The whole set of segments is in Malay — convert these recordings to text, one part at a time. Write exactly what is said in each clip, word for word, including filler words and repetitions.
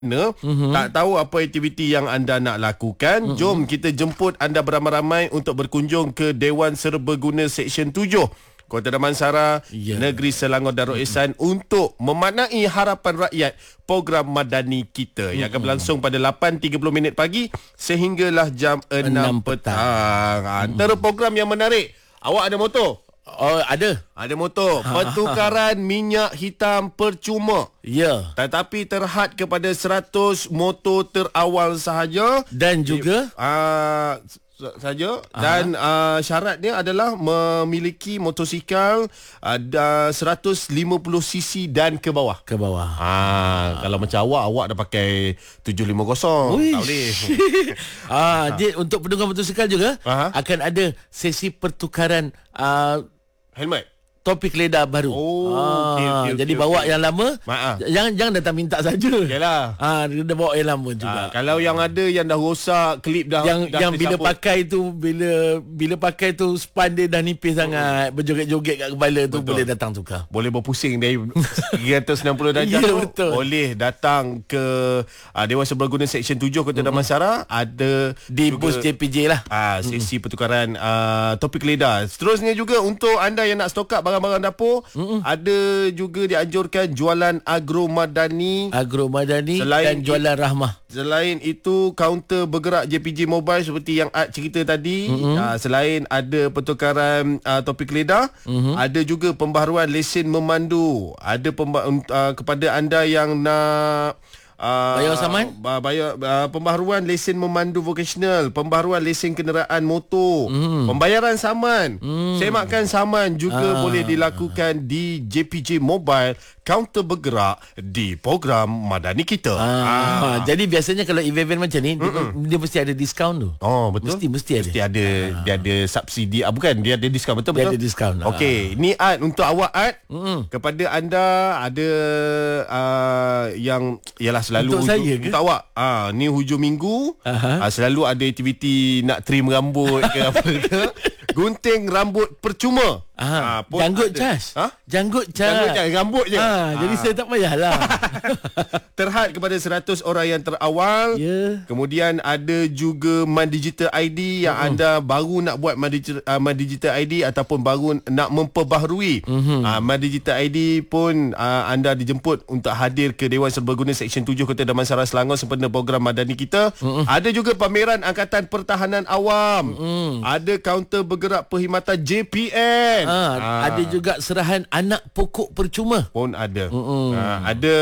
Mm-hmm. Tak tahu apa aktiviti yang anda nak lakukan. Mm-hmm. Jom kita jemput anda beramai-ramai untuk berkunjung ke Dewan Serbaguna Seksyen tujuh Kota Damansara, yeah. Negeri Selangor Darul Ihsan mm-hmm. untuk memaknai harapan rakyat program madani kita mm-hmm. yang akan berlangsung pada lapan tiga puluh minit pagi sehinggalah jam enam petang. petang. Antara mm-hmm. program yang menarik, awak ada motor? Oh, ada. Ada motor. Pertukaran minyak hitam percuma. Ya. Tetapi terhad kepada seratus motor terawal sahaja. Dan juga uh, saja dan uh, syaratnya adalah memiliki motosikal ada uh, seratus lima puluh cc dan ke bawah. Ke bawah. Ha, uh, kalau macam awak awak dah pakai tujuh lima kosong. Uish. Tak boleh. Ah, dia untuk penunggang motosikal juga Aha. akan ada sesi pertukaran uh, helmet, topik lidah baru. Oh, ah, okay, okay, jadi okay, bawa okay. yang lama. Maaf. Jangan jangan datang minta saja. Yalah. Ah, dia dah bawa yang lama juga. Ah, kalau yang ada yang dah rosak, klip dah yang dah yang bila tercabut. pakai tu bila bila pakai tu span dia dah nipis uh-huh. sangat, berjoget-joget kat kepala tu. Betul. Boleh datang tukar. Boleh berpusing dari tiga ratus enam puluh darjah. Ya, betul. Boleh datang ke uh, Dewan Serbaguna Seksyen tujuh Kota uh-huh. Damansara. Ada di bus J P J lah. uh, sesi uh-huh. pertukaran uh, topik lidah. Seterusnya juga untuk anda yang nak stok up barang-barang dapur, uh-huh. ada juga dianjurkan jualan agro madani. Agro madani dan jualan rahmah. Selain itu, kaunter bergerak J P J Mobile seperti yang Ad cerita tadi. Mm-hmm. Uh, selain ada pertukaran uh, topik lidah, mm-hmm. ada juga pembaharuan lesen memandu. Ada pemba- uh, kepada anda yang nak Uh, bayar saman, uh, bayar uh, pembaharuan lesen memandu vokasional, pembaharuan lesen kenderaan motor, mm. pembayaran saman, mm. semakkan saman juga ah. boleh dilakukan di J P J Mobile, kaunter bergerak di program madani kita. Ah. Ah. Jadi biasanya kalau event-event macam ni, dia, dia mesti ada diskaun tu. Oh, betul. Mesti mesti ada. Mesti ada ah. dia ada subsidi. Ah, bukan, dia ada diskaun, betul dia betul. Dia ada diskaun. Okey, ah. ni Ad untuk awak Ad. Mm. Kepada anda ada uh, yang ialah selalu untuk saya ke? Untuk awak. Ah, ni hujung minggu. Ah, selalu ada aktiviti nak trim rambut ke apa ke. Gunting rambut percuma. Ah, janggut cas. Ha? Janggut cas. Janggut cas, rambut je. Ah, ah. Jadi saya tak payahlah. Terhad kepada seratus orang yang terawal. Yeah. Kemudian ada juga Man Digital I D yang uh-huh. anda baru nak buat Man Digital, uh, Man Digital I D ataupun baru nak memperbaharui. Uh-huh. Uh, Man Digital I D pun uh, anda dijemput untuk hadir ke Dewan Serbaguna Seksyen tujuh Kota Damansara Selangor sempena program madani kita. Uh-huh. Ada juga pameran Angkatan Pertahanan Awam. Uh-huh. Ada kaunter bergerak perkhidmatan J P N. Ha, ah. Ada juga serahan anak pokok percuma pun ada. Mm-hmm. Ha, ada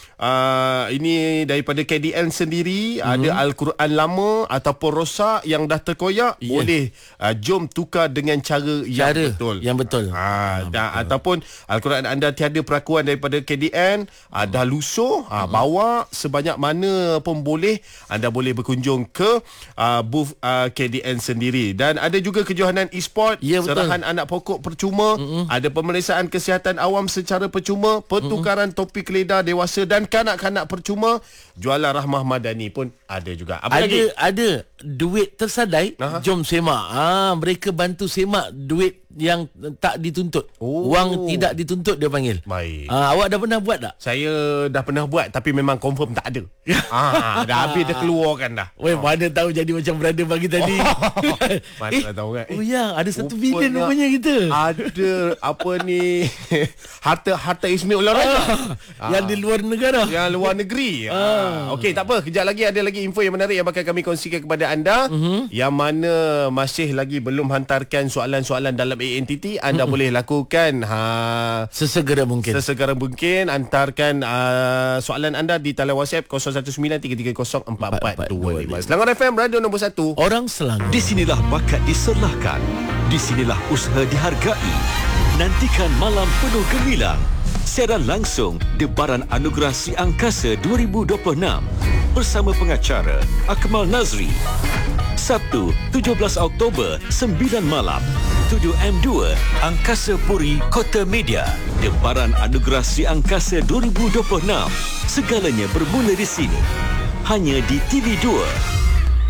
uh, ini daripada K D N sendiri. Mm-hmm. Ada Al-Quran lama ataupun rosak yang dah terkoyak, yeah. boleh uh, jom tukar dengan cara, cara yang betul. Yang betul. Ha, ha, dan, betul. Ataupun Al-Quran anda tiada perakuan daripada K D N, uh, dah lusuh, uh, mm-hmm. bawa sebanyak mana pun boleh. Anda boleh berkunjung ke uh, booth uh, K D N sendiri. Dan ada juga kejohanan e-sport, yeah, serahan anak pokok percuma. Mm-hmm. Ada pemeriksaan kesihatan awam secara percuma, pertukaran mm-hmm. topik lidah dewasa dan kanak-kanak percuma, jualan rahmah madani pun ada juga. Apa ada, lagi? Ada duit tersadai. Aha. Jom semak. Ah, mereka bantu semak duit yang tak dituntut. Oh. Wang tidak dituntut dia panggil. Baik. Ah, awak dah pernah buat tak? Saya dah pernah buat tapi memang confirm tak ada. ah, dah habis dah keluarkan dah. Weh, oh. mana tahu jadi macam brother bagi tadi. Oh. Mana eh, tahu kan. Eh, oh ya, ada satu bilion rupanya kita. Ada apa ni? harta harta ismi olahraga. Ah, yang di luar negara. Yang luar negeri. Ah. ah. Okey, tak apa. Kejap lagi ada lagi info yang menarik yang bakal kami kongsikan kepada anda. Uh-huh. Yang mana masih lagi belum hantarkan soalan-soalan dalam A N T T, anda uh-huh. boleh lakukan ha, sesegera mungkin. Sesegera mungkin hantarkan uh, soalan anda di talian WhatsApp kosong satu sembilan tiga tiga kosong empat empat dua lima. Selangor F M, radio nombor satu. Orang Selangor. Di sinilah bakat diserlahkan. Di sinilah usaha dihargai. Nantikan malam penuh gemilang. Siaran langsung Debaran Anugerah Si Angkasa dua ribu dua puluh enam bersama pengacara Akmal Nazri. Sabtu, tujuh belas Oktober, sembilan malam. Studio M dua, Angkasa Puri, Kota Media. Debaran Anugerah Si Angkasa dua ribu dua puluh enam. Segalanya bermula di sini. Hanya di T V dua.